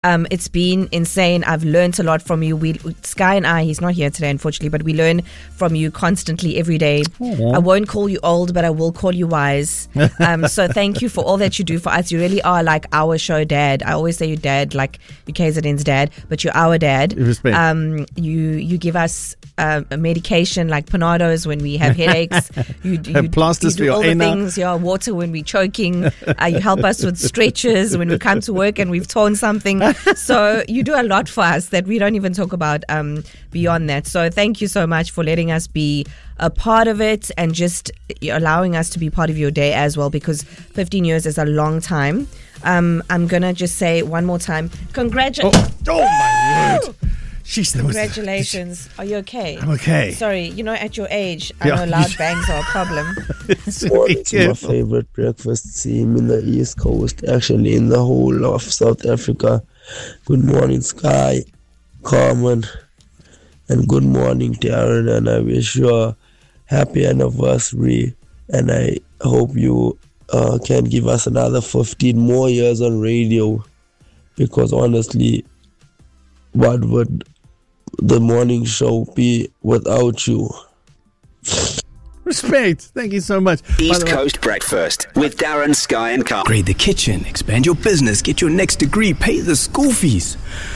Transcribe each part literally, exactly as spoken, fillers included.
Um, it's been insane. I've learned a lot from you. We, Sky and I, he's not here today, unfortunately, but we learn from you constantly every day. Aww. I won't call you old, but I will call you wise. Um, so thank you for all that you do for us. You really are like our show dad. I always say you dad, like you K Z N's dad, but you're our dad. Respect. Um, you you give us uh, medication like Panados when we have headaches. You, you, plasters you do for all your the inner. things. Yeah, water when we're choking. Uh, you help us with stretches when we come to work and we've torn something. So you do a lot for us that we don't even talk about um, beyond that. So thank you so much for letting us be a part of it and just allowing us to be part of your day as well, because fifteen years is a long time. Um, I'm going to just say one more time, congratulations. Oh, oh my word. Jeez, that was Congratulations. Are you okay? I'm okay. Sorry, you know, at your age, Yeah. I know loud bangs are a problem. It's my favorite breakfast team in the East Coast, actually in the whole of South Africa. Good morning, Sky, Carmen, and good morning, Darren. And I wish you a happy anniversary. And I hope you uh, can give us another fifteen more years on radio. Because honestly, what would the morning show be without you? Respect. Thank you so much. East Coast Breakfast with Darren, Sky and Carl. Upgrade the kitchen, expand your business, get your next degree, pay the school fees.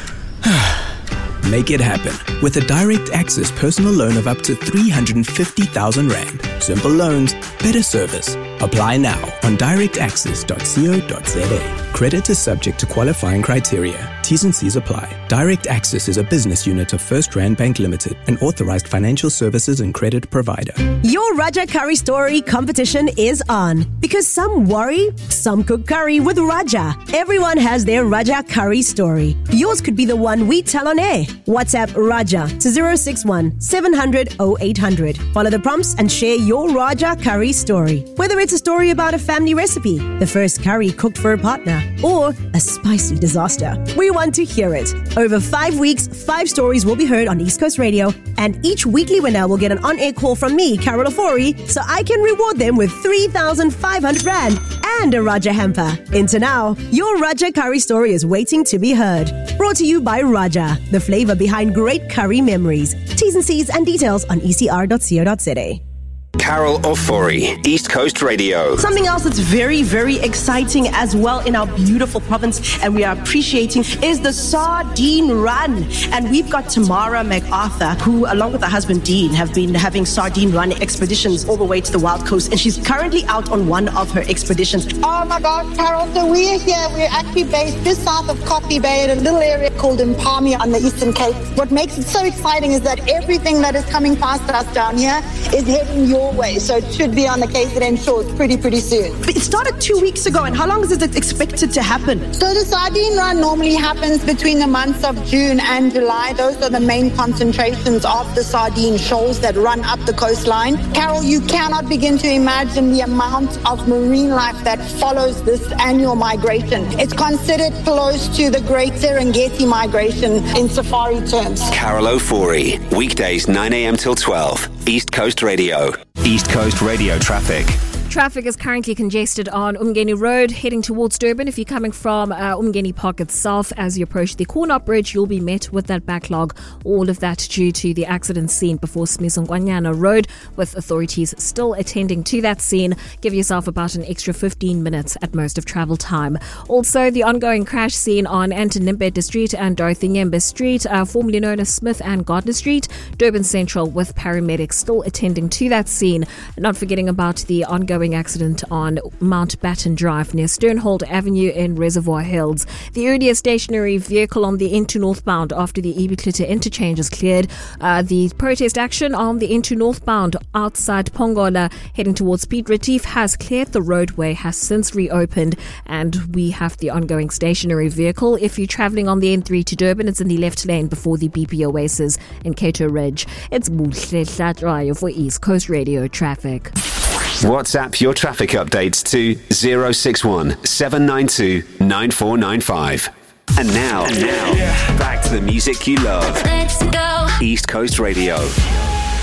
Make it happen with a direct access personal loan of up to three hundred fifty thousand rand. Simple loans, better service. Apply now on direct access dot co dot za. Credit is subject to qualifying criteria. T's and C's apply. Direct Access is a business unit of First Rand Bank Limited, an authorized financial services and credit provider. Your Raja Curry Story competition is on. Because some worry, some cook curry with Raja. Everyone has their Raja Curry story. Yours could be the one we tell on air. WhatsApp Raja to zero six one seven hundred oh eight hundred. Follow the prompts and share your Raja Curry story. Whether it's a story about a family recipe, the first curry cooked for a partner, or a spicy disaster, we want to hear it. Over five weeks, five stories will be heard on East Coast Radio, and each weekly winner will get an on-air call from me, Carol Ofori, so I can reward them with three thousand five hundred rand and a Raja hamper. Into now, your Raja Curry story is waiting to be heard. Brought to you by Raja, the flavor behind great curry memories. T's and C's and details on e c r dot co dot za. Carol Ofori, East Coast Radio. Something else that's very, very exciting as well in our beautiful province, and we are appreciating, is the Sardine Run. And we've got Tamara MacArthur, who, along with her husband Dean, have been having Sardine Run expeditions all the way to the Wild Coast, and she's currently out on one of her expeditions. Oh my God, Carol, so we're here, we're actually based just south of Coffee Bay in a little area called Impami on the Eastern Cape. What makes it so exciting is that everything that is coming past us down here is heading your way, so it should be on the K Z N shores pretty, pretty soon. But it started two weeks ago, and how long is it expected to happen? So the Sardine Run normally happens between the months of June and July. Those are the main concentrations of the sardine shoals that run up the coastline. Carol, you cannot begin to imagine the amount of marine life that follows this annual migration. It's considered close to the Great Serengeti migration in safari terms. Carol Ofori, weekdays nine a.m. till twelve, East Coast Radio. East Coast Radio traffic. Traffic is currently congested on Umgeni Road, heading towards Durban. If you're coming from uh, Umgeni Park itself, as you approach the Cornop Bridge, you'll be met with that backlog. All of that due to the accident scene before Smisongwanyana Road, with authorities still attending to that scene. Give yourself about an extra fifteen minutes at most of travel time. Also, the ongoing crash scene on Anton Street and Dorothy Nyembe Street, uh, formerly known as Smith and Gardner Street, Durban Central, with paramedics still attending to that scene. Not forgetting about the ongoing accident on Mount Batten Drive near Sternhold Avenue in Reservoir Hills. The earlier stationary vehicle on the Into northbound after the Ibiklita interchange is cleared. Uh, the protest action on the Into northbound outside Pongola heading towards Piet Retief has cleared. The roadway has since reopened, and we have the ongoing stationary vehicle. If you're travelling on the N three to Durban, it's in the left lane before the B P Oasis in Cato Ridge. It's Buhle Hlatrayo for East Coast Radio traffic. WhatsApp your traffic updates to zero six one seven nine two nine four nine five. And now, and now, back to the music you love. Let's go. East Coast Radio.